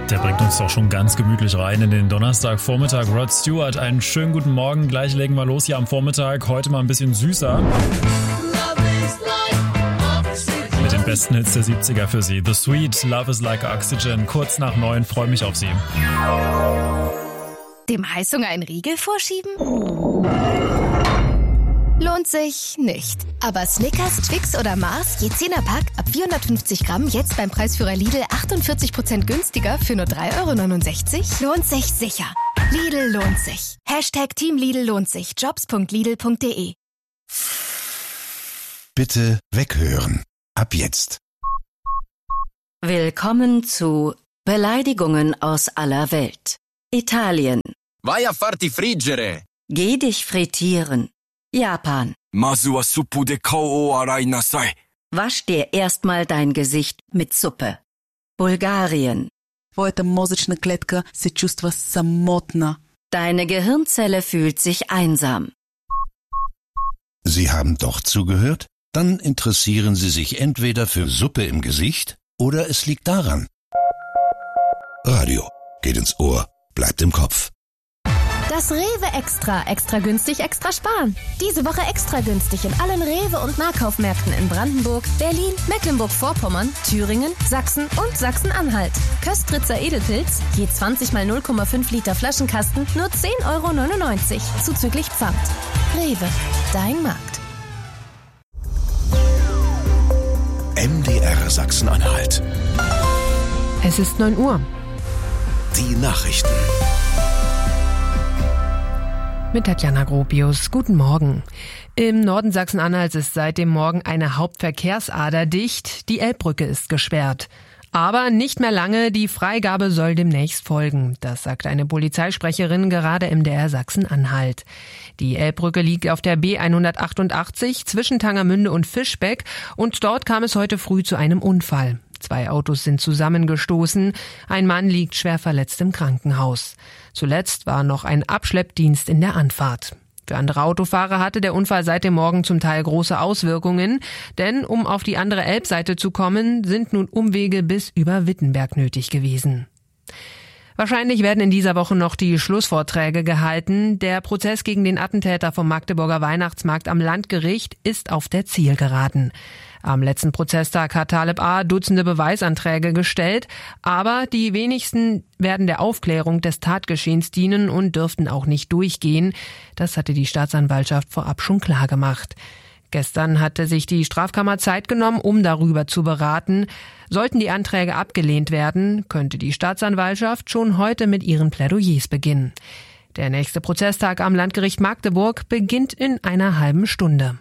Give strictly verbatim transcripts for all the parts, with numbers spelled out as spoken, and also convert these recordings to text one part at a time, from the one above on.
Der bringt uns doch schon ganz gemütlich rein in den Donnerstagvormittag. Rod Stewart, einen schönen guten Morgen. Gleich legen wir los hier am Vormittag. Heute mal ein bisschen süßer. Mit den besten Hits der siebziger für Sie. The Sweet, Love is like Oxygen. Kurz nach neun, freue mich auf Sie. Dem Heißhunger einen Riegel vorschieben? Lohnt sich nicht. Aber Snickers, Twix oder Mars, je zehner-Pack, ab vierhundertfünfzig Gramm, jetzt beim Preisführer Lidl achtundvierzig Prozent günstiger für nur drei Euro neunundsechzig? Lohnt sich sicher. Lidl lohnt sich. Hashtag Team Lidl lohnt sich. Jobs punkt lidl punkt de. Bitte weghören. Ab jetzt. Willkommen zu Beleidigungen aus aller Welt. Italien. Vai a farti friggere. Geh dich frittieren. Japan. Masu wa suppu de kao o arai nasai. Wasch dir erstmal dein Gesicht mit Suppe. Bulgarien. Твоята мозъчна клетка се чувства самотна. Deine Gehirnzelle fühlt sich einsam. Sie haben doch zugehört? Dann interessieren Sie sich entweder für Suppe im Gesicht oder es liegt daran. Radio geht ins Ohr, bleibt im Kopf. Das Rewe Extra. Extra günstig, extra sparen. Diese Woche extra günstig in allen Rewe- und Nahkaufmärkten in Brandenburg, Berlin, Mecklenburg-Vorpommern, Thüringen, Sachsen und Sachsen-Anhalt. Köstritzer Edelpilz, je zwanzig mal null Komma fünf Liter Flaschenkasten, nur zehn Euro neunundneunzig, zuzüglich Pfand. Rewe, dein Markt. M D R Sachsen-Anhalt. Es ist neun Uhr. Die Nachrichten. Mit Tatjana Gropius. Guten Morgen. Im Norden Sachsen-Anhalts ist seit dem Morgen eine Hauptverkehrsader dicht. Die Elbbrücke ist gesperrt. Aber nicht mehr lange, die Freigabe soll demnächst folgen. Das sagt eine Polizeisprecherin gerade im M D R Sachsen-Anhalt. Die Elbbrücke liegt auf der B hundertachtundachtzig zwischen Tangermünde und Fischbeck und dort kam es heute früh zu einem Unfall. Zwei Autos sind zusammengestoßen. Ein Mann liegt schwer verletzt im Krankenhaus. Zuletzt war noch ein Abschleppdienst in der Anfahrt. Für andere Autofahrer hatte der Unfall seit dem Morgen zum Teil große Auswirkungen, denn um auf die andere Elbseite zu kommen, sind nun Umwege bis über Wittenberg nötig gewesen. Wahrscheinlich werden in dieser Woche noch die Schlussvorträge gehalten. Der Prozess gegen den Attentäter vom Magdeburger Weihnachtsmarkt am Landgericht ist auf der Zielgeraden. Am letzten Prozesstag hat Taleb A. Dutzende Beweisanträge gestellt, aber die wenigsten werden der Aufklärung des Tatgeschehens dienen und dürften auch nicht durchgehen. Das hatte die Staatsanwaltschaft vorab schon klar gemacht. Gestern hatte sich die Strafkammer Zeit genommen, um darüber zu beraten. Sollten die Anträge abgelehnt werden, könnte die Staatsanwaltschaft schon heute mit ihren Plädoyers beginnen. Der nächste Prozesstag am Landgericht Magdeburg beginnt in einer halben Stunde.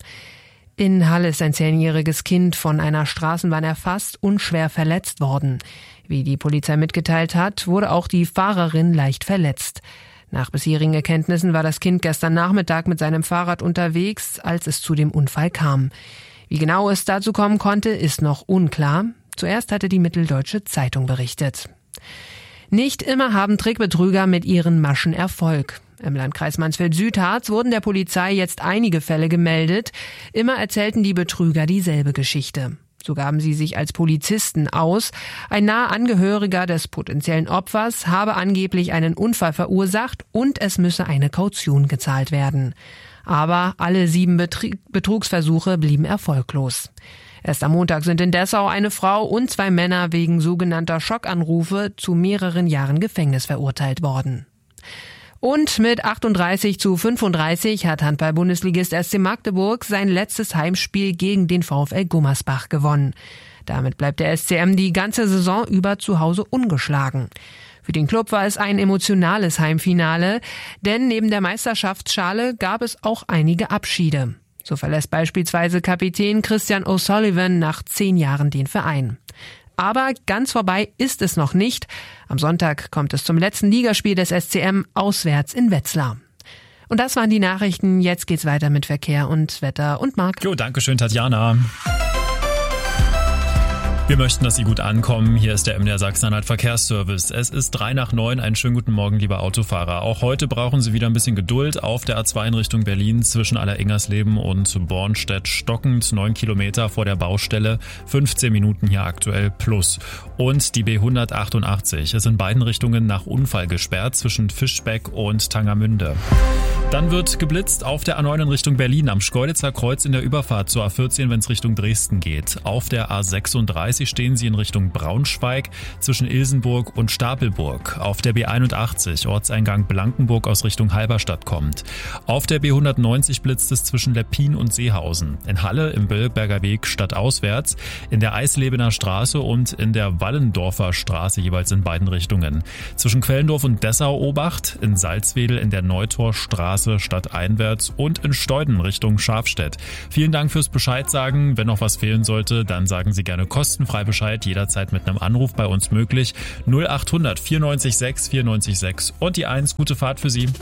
In Halle ist ein zehnjähriges Kind von einer Straßenbahn erfasst und schwer verletzt worden. Wie die Polizei mitgeteilt hat, wurde auch die Fahrerin leicht verletzt. Nach bisherigen Erkenntnissen war das Kind gestern Nachmittag mit seinem Fahrrad unterwegs, als es zu dem Unfall kam. Wie genau es dazu kommen konnte, ist noch unklar. Zuerst hatte die Mitteldeutsche Zeitung berichtet. Nicht immer haben Trickbetrüger mit ihren Maschen Erfolg. Im Landkreis Mansfeld-Südharz wurden der Polizei jetzt einige Fälle gemeldet. Immer erzählten die Betrüger dieselbe Geschichte. So gaben sie sich als Polizisten aus. Ein naher Angehöriger des potenziellen Opfers habe angeblich einen Unfall verursacht und es müsse eine Kaution gezahlt werden. Aber alle sieben Betrie- Betrugsversuche blieben erfolglos. Erst am Montag sind in Dessau eine Frau und zwei Männer wegen sogenannter Schockanrufe zu mehreren Jahren Gefängnis verurteilt worden. Und mit achtunddreißig zu fünfunddreißig hat Handball-Bundesligist S C Magdeburg sein letztes Heimspiel gegen den VfL Gummersbach gewonnen. Damit bleibt der S C M die ganze Saison über zu Hause ungeschlagen. Für den Klub war es ein emotionales Heimfinale, denn neben der Meisterschaftsschale gab es auch einige Abschiede. So verlässt beispielsweise Kapitän Christian O'Sullivan nach zehn Jahren den Verein. Aber ganz vorbei ist es noch nicht. Am Sonntag kommt es zum letzten Ligaspiel des S C M auswärts in Wetzlar. Und das waren die Nachrichten. Jetzt geht's weiter mit Verkehr und Wetter und Marc. Jo, danke schön, Tatjana. Wir möchten, dass Sie gut ankommen. Hier ist der M D R Sachsen-Anhalt Verkehrsservice. Es ist drei nach neun. Einen schönen guten Morgen, liebe Autofahrer. Auch heute brauchen Sie wieder ein bisschen Geduld. Auf der A zwei in Richtung Berlin zwischen Aller-Ingersleben und Bornstedt stockend. Neun Kilometer vor der Baustelle. fünfzehn Minuten hier aktuell plus. Und die B hundertachtundachtzig ist in beiden Richtungen nach Unfall gesperrt zwischen Fischbeck und Tangermünde. Dann wird geblitzt auf der A neun in Richtung Berlin am Schkeuditzer Kreuz in der Überfahrt zur A vierzehn, wenn es Richtung Dresden geht. Auf der A sechsunddreißig stehen Sie in Richtung Braunschweig zwischen Ilsenburg und Stapelburg. Auf der B einundachtzig Ortseingang Blankenburg aus Richtung Halberstadt kommt. Auf der B hundertneunzig blitzt es zwischen Leppin und Seehausen. In Halle im Bilberger Weg stadtauswärts, in der Eislebener Straße und in der Wallendorfer Straße jeweils in beiden Richtungen. Zwischen Quellendorf und Dessau Obacht, in Salzwedel in der Neutorstraße stadteinwärts und in Steuden Richtung Schafstedt. Vielen Dank fürs Bescheid sagen. Wenn noch was fehlen sollte, dann sagen Sie gerne kostenfrei Bescheid. Jederzeit mit einem Anruf bei uns möglich. null achthundert vierundneunzig sechs vierundneunzig sechs und die eins. Gute Fahrt für Sie.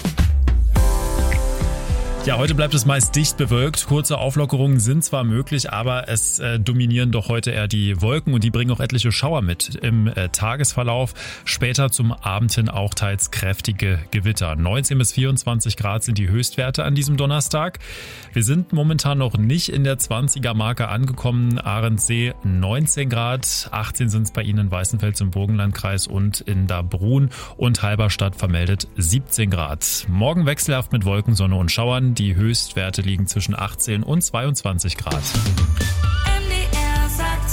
Ja, heute bleibt es meist dicht bewölkt. Kurze Auflockerungen sind zwar möglich, aber es äh, dominieren doch heute eher die Wolken und die bringen auch etliche Schauer mit im äh, Tagesverlauf. Später zum Abend hin auch teils kräftige Gewitter. neunzehn bis vierundzwanzig Grad sind die Höchstwerte an diesem Donnerstag. Wir sind momentan noch nicht in der zwanziger Marke angekommen. Ahrensee neunzehn Grad, achtzehn sind es bei Ihnen in Weißenfels im Burgenlandkreis und in Dabrun und Halberstadt vermeldet siebzehn Grad. Morgen wechselhaft mit Wolken, Sonne und Schauern. Die Höchstwerte liegen zwischen achtzehn und zweiundzwanzig Grad. M D R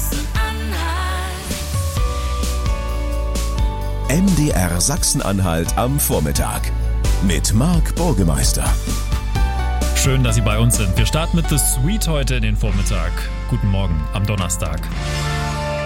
Sachsen-Anhalt. M D R Sachsen-Anhalt am Vormittag mit Marc Burgemeister. Schön, dass Sie bei uns sind. Wir starten mit The Sweet heute in den Vormittag. Guten Morgen am Donnerstag.